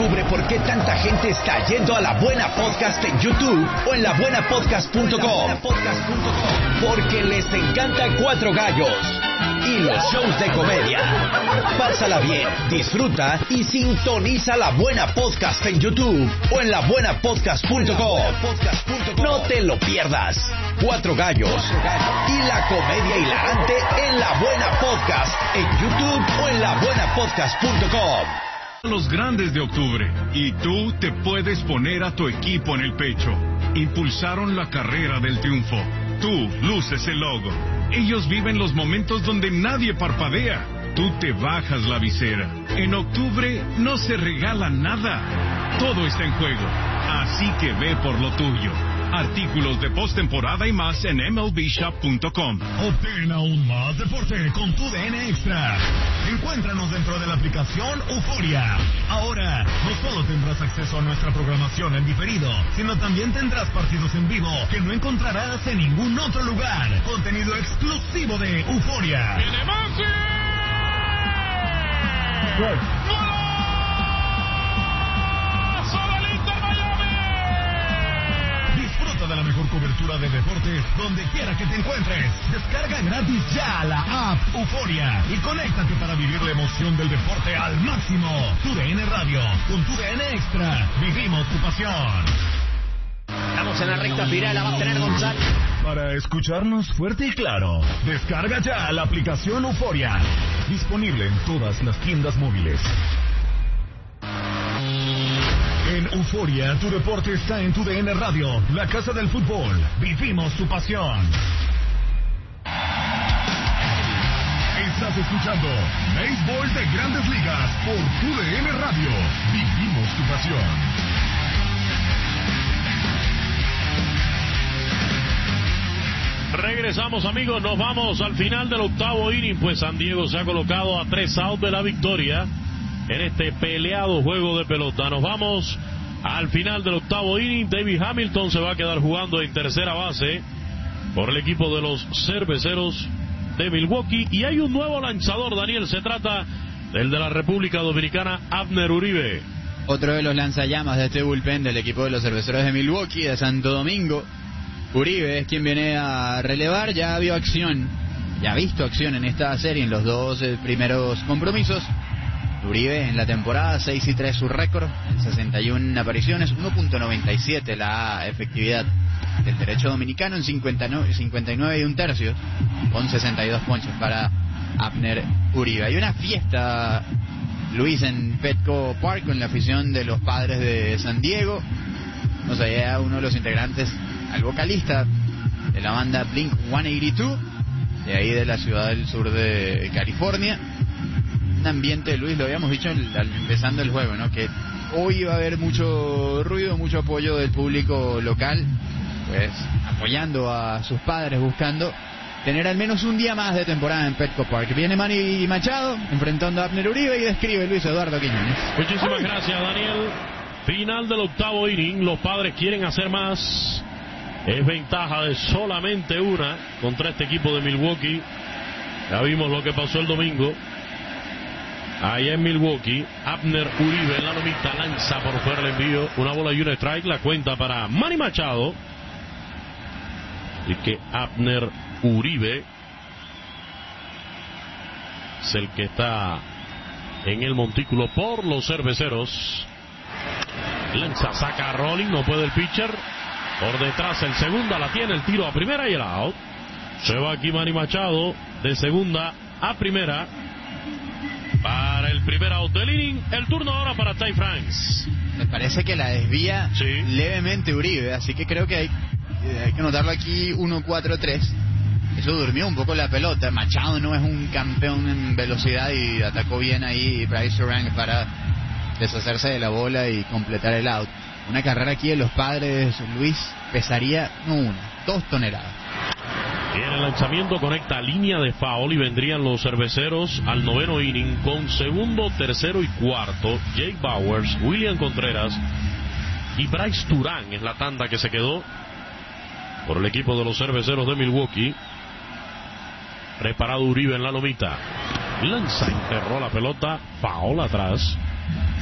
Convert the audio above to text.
Descubre por qué tanta gente está yendo a La Buena Podcast en YouTube o en labuenapodcast.com. Porque les encanta Cuatro Gallos y los shows de comedia. Pásala bien, disfruta y sintoniza La Buena Podcast en YouTube o en labuenapodcast.com. No te lo pierdas. Cuatro Gallos y la comedia hilarante en La Buena Podcast en YouTube o en labuenapodcast.com. Los grandes de octubre, y tú te puedes poner a tu equipo en el pecho. Impulsaron la carrera del triunfo. Tú luces el logo. Ellos viven los momentos donde nadie parpadea. Tú te bajas la visera. En octubre no se regala nada. Todo está en juego. Así que ve por lo tuyo. Artículos de postemporada y más en MLBshop.com. Obtén aún más deporte con tu DN Extra. Encuéntranos dentro de la aplicación Euforia. Ahora, no solo tendrás acceso a nuestra programación en diferido, sino también tendrás partidos en vivo que no encontrarás en ningún otro lugar. Contenido exclusivo de Euforia. ¡Viene Maxi! Disfruta de la mejor cobertura de deportes donde quiera que te encuentres. Descarga gratis ya la app Euforia y conéctate para vivir la emoción del deporte al máximo. Tu DN Radio, con tu DN Extra, vivimos tu pasión. Estamos en la recta final, la va a tener González. Para escucharnos fuerte y claro, descarga ya la aplicación Euforia. Disponible en todas las tiendas móviles. En Euforia, tu deporte está en tu DN Radio, la casa del fútbol. Vivimos tu pasión. Estás escuchando Béisbol de Grandes Ligas por tu DN Radio. Vivimos tu pasión. Regresamos, amigos, nos vamos al final del octavo inning, pues San Diego se ha colocado a 3 outs de la victoria en este peleado juego de pelota. Nos vamos al final del octavo inning. David Hamilton se va a quedar jugando en tercera base por el equipo de los Cerveceros de Milwaukee, y hay un nuevo lanzador, Daniel, se trata del de la República Dominicana, Abner Uribe. Otro de los lanzallamas de este bullpen del equipo de los Cerveceros de Milwaukee, de Santo Domingo. Uribe es quien viene a relevar. Ya ha visto acción en esta serie en los dos primeros compromisos. Uribe en la temporada 6-3 su récord en 61 apariciones, 1.97 la efectividad del derecho dominicano en 59 y un tercio, con 62 ponches para Abner Uribe. Hay una fiesta, Luis, en Petco Park con la afición de los Padres de San Diego. Nos allá uno de los integrantes, al vocalista de la banda Blink-182, de ahí de la ciudad del sur de California. Un ambiente, Luis, lo habíamos dicho empezando el juego, ¿no? Que hoy va a haber mucho ruido, mucho apoyo del público local, pues apoyando a sus padres, buscando tener al menos un día más de temporada en Petco Park. Viene Manny Machado enfrentando a Abner Uribe y describe Luis Eduardo Quiñones. Muchísimas gracias, Daniel. Final del octavo inning, los Padres quieren hacer más. Es ventaja de solamente una contra este equipo de Milwaukee. Ya vimos lo que pasó el domingo allá en Milwaukee. Abner Uribe en la lomita, lanza por fuera el envío, una bola y un strike, la cuenta para Manny Machado. Y que Abner Uribe es el que está en el montículo por los Cerveceros. Lanza, saca a Rolling, no puede el pitcher. Por detrás el segunda, la tiene, el tiro a primera y el out. Se va aquí Manny Machado de segunda a primera para el primer out del inning. El turno ahora para Ty France. Me parece que la desvía levemente Uribe, así que creo que hay que notarlo aquí. 1-4-3. Eso durmió un poco la pelota. Machado no es un campeón en velocidad y atacó bien ahí Bryce Orang para deshacerse de la bola y completar el out. Una carrera aquí de los Padres, Luis, pesaría no 1, 2 toneladas. Viene el lanzamiento, conecta línea de foul y vendrían los Cerveceros al noveno inning con segundo, tercero y cuarto. Jake Bauers, William Contreras y Bryce Turán es la tanda que se quedó por el equipo de los Cerveceros de Milwaukee. Preparado Uribe en la lomita. Lanza, enterró la pelota, foul atrás.